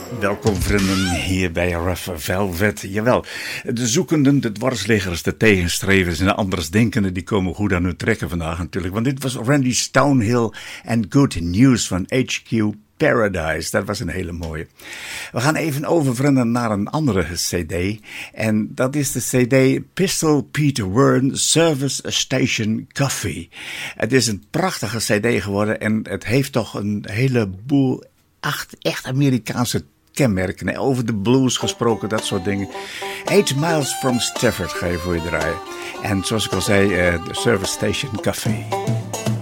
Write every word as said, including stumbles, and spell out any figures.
Welkom vrienden hier bij Rough Velvet. Jawel, de zoekenden, de dwarsliggers, de tegenstrevers en de andersdenkenden die komen goed aan hun trekken vandaag natuurlijk. Want dit was Randy Stonehill en Good News van H Q Paradise. Dat was een hele mooie. We gaan even over vrienden naar een andere cd. En dat is de cd Pistol Pete Wern Service Station Coffee. Het is een prachtige cd geworden en het heeft toch een heleboel echt, echt Amerikaanse kenmerken. Over de blues gesproken, dat soort dingen. Eight Miles from Stafford ga je voor je draaien. En zoals ik al zei, uh, de Service Station Café.